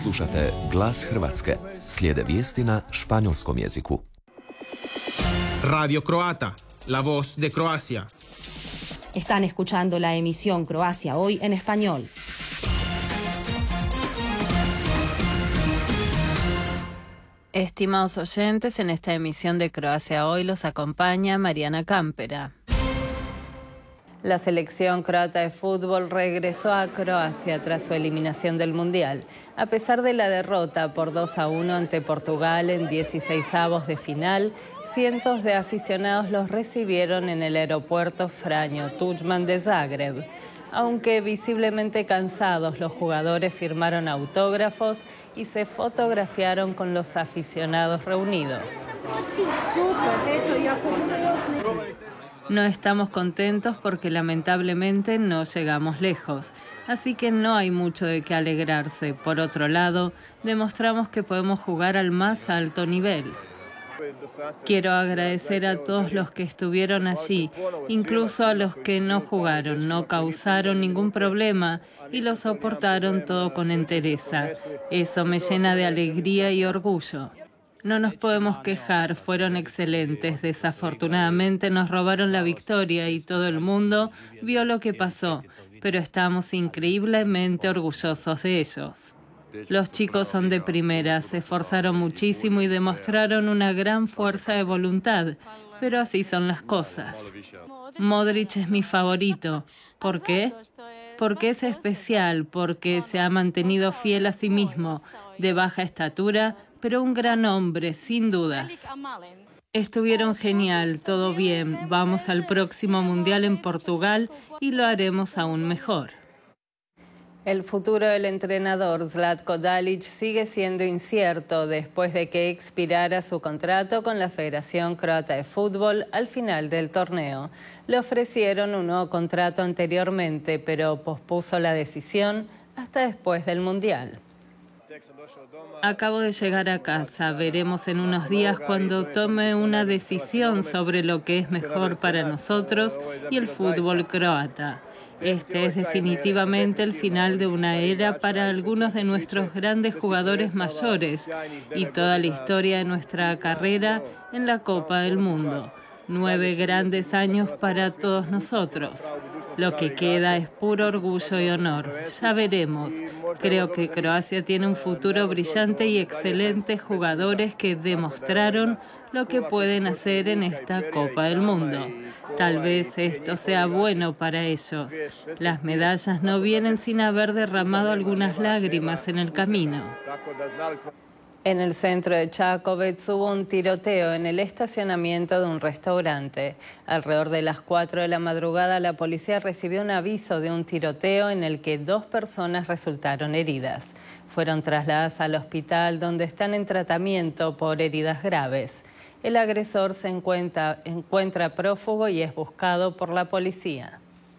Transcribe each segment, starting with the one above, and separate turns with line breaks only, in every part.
Slušate Glas Hrvatske. Slijede vijesti na španjolskom jeziku.
Radio Croata, la voz de Croacia.
Están escuchando la emisión Croacia Hoy en español.
Estimados oyentes, en esta emisión de Croacia Hoy los acompaña Mariana Cámpera. La selección croata de fútbol regresó a Croacia tras su eliminación del Mundial. A pesar de la derrota por 2-1 ante Portugal en 16avos de final, cientos de aficionados los recibieron en el aeropuerto Franjo Tuđman de Zagreb. Aunque visiblemente cansados, los jugadores firmaron autógrafos y se fotografiaron con los aficionados reunidos. No estamos contentos porque lamentablemente no llegamos lejos, así que no hay mucho de qué alegrarse. Por otro lado, demostramos que podemos jugar al más alto nivel. Quiero agradecer a todos los que estuvieron allí, incluso a los que no jugaron, no causaron ningún problema y lo soportaron todo con entereza. Eso me llena de alegría y orgullo. No nos podemos quejar, fueron excelentes. Desafortunadamente nos robaron la victoria y todo el mundo vio lo que pasó, pero estamos increíblemente orgullosos de ellos. Los chicos son de primera, se esforzaron muchísimo y demostraron una gran fuerza de voluntad, pero así son las cosas. Modric es mi favorito. ¿Por qué? Porque es especial, porque se ha mantenido fiel a sí mismo, de baja estatura, pero un gran hombre, sin dudas. Estuvieron genial, todo bien. Vamos al próximo Mundial en Portugal y lo haremos aún mejor. El futuro del entrenador Zlatko Dalic sigue siendo incierto después de que expirara su contrato con la Federación Croata de Fútbol al final del torneo. Le ofrecieron un nuevo contrato anteriormente, pero pospuso la decisión hasta después del Mundial. Acabo de llegar a casa. Veremos en unos días cuando tome una decisión sobre lo que es mejor para nosotros y el fútbol croata. Este es definitivamente el final de una era para algunos de nuestros grandes jugadores mayores y toda la historia de nuestra carrera en la Copa del Mundo. 9 grandes años para todos nosotros. Lo que queda es puro orgullo y honor. Ya veremos. Creo que Croacia tiene un futuro brillante y excelentes jugadores que demostraron lo que pueden hacer en esta Copa del Mundo. Tal vez esto sea bueno para ellos. Las medallas no vienen sin haber derramado algunas lágrimas en el camino. En el centro de Čakovec hubo un tiroteo en el estacionamiento de un restaurante. Alrededor de las 4 de la madrugada, la policía recibió un aviso de un tiroteo en el que 2 personas resultaron heridas. Fueron trasladadas al hospital donde están en tratamiento por heridas graves. El agresor se encuentra prófugo y es buscado por la policía.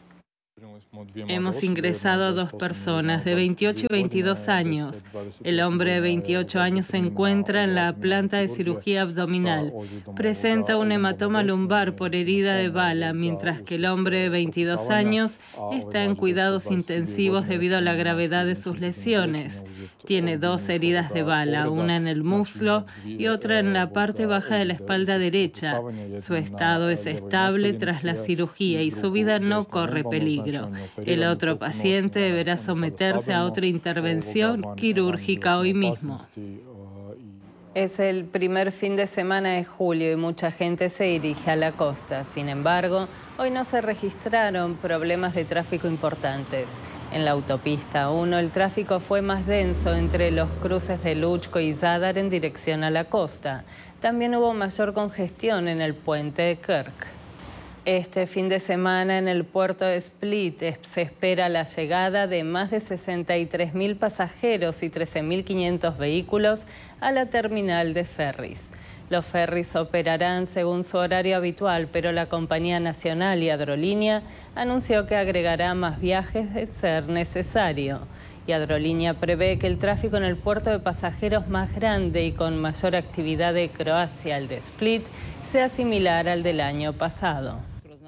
Hemos ingresado a 2 personas de 28 y 22 años. El hombre de 28 años se encuentra en la planta de cirugía abdominal. Presenta un hematoma lumbar por herida de bala, mientras que el hombre de 22 años está en cuidados intensivos debido a la gravedad de sus lesiones. Tiene 2 heridas de bala, una en el muslo y otra en la parte baja de la espalda derecha. Su estado es estable tras la cirugía y su vida no corre peligro. El otro paciente deberá someterse a otra intervención quirúrgica hoy mismo. Es el primer fin de semana de julio y mucha gente se dirige a la costa. Sin embargo, hoy no se registraron problemas de tráfico importantes. En la autopista 1 el tráfico fue más denso entre los cruces de Lučko y Zadar en dirección a la costa. También hubo mayor congestión en el puente de Krk. Este fin de semana en el puerto de Split se espera la llegada de más de 63.000 pasajeros y 13.500 vehículos a la terminal de ferries. Los ferries operarán según su horario habitual, pero la compañía nacional Jadrolinija anunció que agregará más viajes de ser necesario. Jadrolinija prevé que el tráfico en el puerto de pasajeros más grande y con mayor actividad de Croacia, el de Split, sea similar al del año pasado.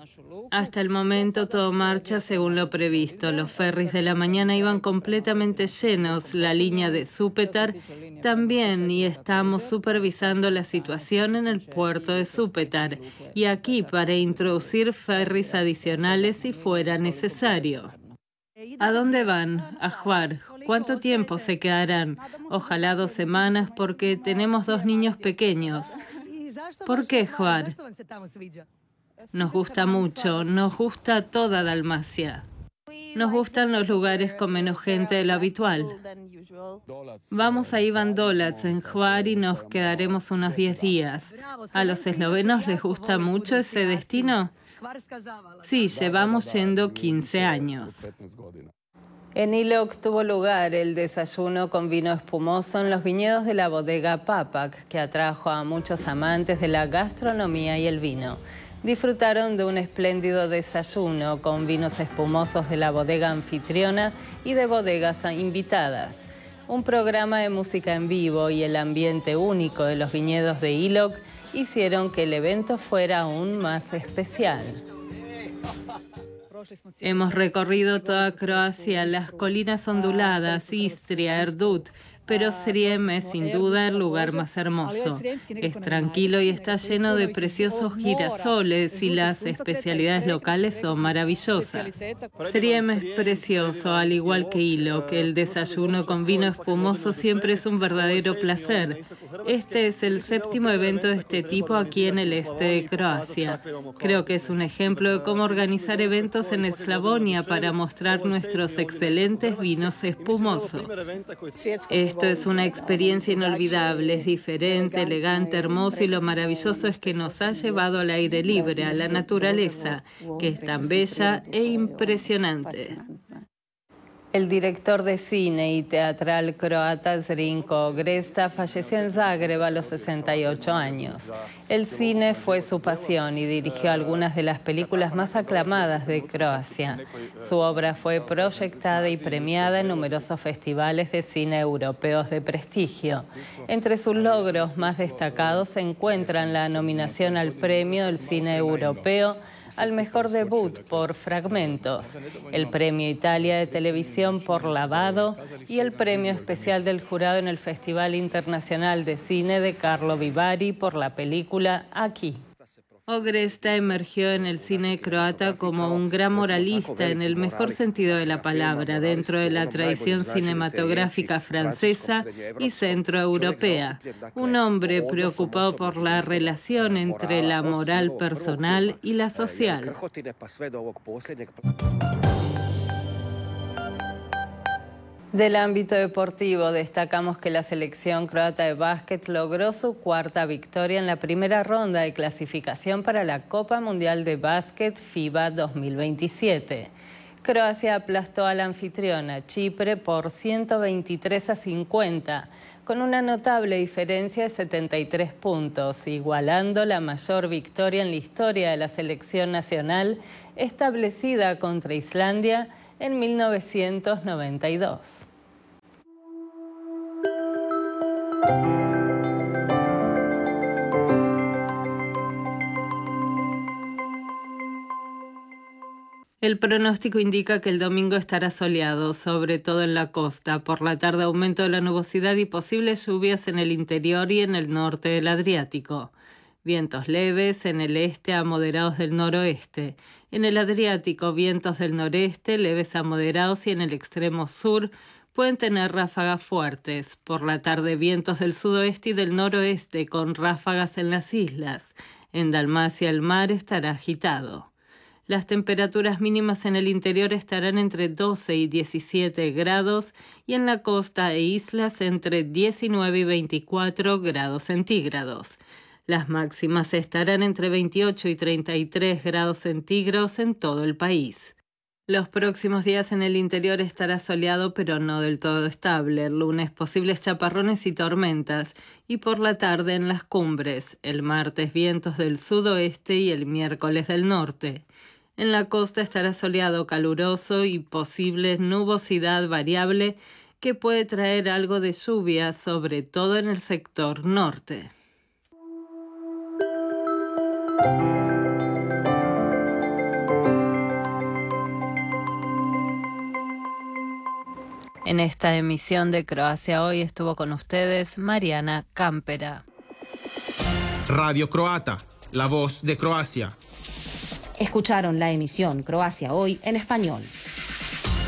Hasta el momento todo marcha según lo previsto. Los ferries de la mañana iban completamente llenos, la línea de Súpetar también, y estamos supervisando la situación en el puerto de Súpetar y aquí para introducir ferries adicionales si fuera necesario. ¿A dónde van? A Hvar. ¿Cuánto tiempo se quedarán? Ojalá 2 semanas porque tenemos 2 niños pequeños. ¿Por qué Hvar? Nos gusta mucho, nos gusta toda Dalmacia. Nos gustan los lugares con menos gente de lo habitual. Vamos a Ivan Dolac en Hvar y nos quedaremos unos 10 días. ¿A los eslovenos les gusta mucho ese destino? Sí, llevamos yendo 15 años. En Ilok tuvo lugar el desayuno con vino espumoso en los viñedos de la bodega Papak, que atrajo a muchos amantes de la gastronomía y el vino. Disfrutaron de un espléndido desayuno con vinos espumosos de la bodega anfitriona y de bodegas invitadas. Un programa de música en vivo y el ambiente único de los viñedos de Ilok hicieron que el evento fuera aún más especial. Hemos recorrido toda Croacia, las colinas onduladas, Istria, Erdut, pero Srem es sin duda el lugar más hermoso. Es tranquilo y está lleno de preciosos girasoles y las especialidades locales son maravillosas. Srem es precioso, al igual que Ilok. El desayuno con vino espumoso siempre es un verdadero placer. Este es el 7º evento de este tipo aquí en el este de Croacia. Creo que es un ejemplo de cómo organizar eventos en Eslavonia para mostrar nuestros excelentes vinos espumosos. Esto es una experiencia inolvidable, es diferente, elegante, hermoso y lo maravilloso es que nos ha llevado al aire libre, a la naturaleza, que es tan bella e impresionante. El director de cine y teatral croata Zrinko Gresta falleció en Zagreb a los 68 años. El cine fue su pasión y dirigió algunas de las películas más aclamadas de Croacia. Su obra fue proyectada y premiada en numerosos festivales de cine europeos de prestigio. Entre sus logros más destacados se encuentran la nominación al Premio del Cine Europeo al mejor debut por Fragmentos, el Premio Italia de Televisión por Lavado y el Premio Especial del Jurado en el Festival Internacional de Cine de Carlo Vivari por la película Aquí. Ogresta emergió en el cine croata como un gran moralista en el mejor sentido de la palabra, dentro de la tradición cinematográfica francesa y centroeuropea. Un hombre preocupado por la relación entre la moral personal y la social. Del ámbito deportivo, destacamos que la selección croata de básquet logró su 4ª victoria en la primera ronda de clasificación para la Copa Mundial de Básquet FIBA 2027. Croacia aplastó a la anfitriona, Chipre, por 123-50, con una notable diferencia de 73 puntos, igualando la mayor victoria en la historia de la selección nacional establecida contra Islandia en 1992. El pronóstico indica que el domingo estará soleado, sobre todo en la costa. Por la tarde aumento de la nubosidad y posibles lluvias en el interior y en el norte del Adriático. Vientos leves en el este a moderados del noroeste. En el Adriático, vientos del noreste, leves a moderados y en el extremo sur pueden tener ráfagas fuertes. Por la tarde, vientos del sudoeste y del noroeste con ráfagas en las islas. En Dalmacia el mar estará agitado. Las temperaturas mínimas en el interior estarán entre 12 y 17 grados y en la costa e islas entre 19 y 24 grados centígrados. Las máximas estarán entre 28 y 33 grados centígrados en todo el país. Los próximos días en el interior estará soleado pero no del todo estable. El lunes posibles chaparrones y tormentas y por la tarde en las cumbres. El martes vientos del sudoeste y el miércoles del norte. En la costa estará soleado, caluroso y posible nubosidad variable que puede traer algo de lluvia, sobre todo en el sector norte. En esta emisión de Croacia Hoy estuvo con ustedes Mariana Cámpera.
Radio Croata, la voz de Croacia.
Escucharon la emisión Croacia Hoy en español.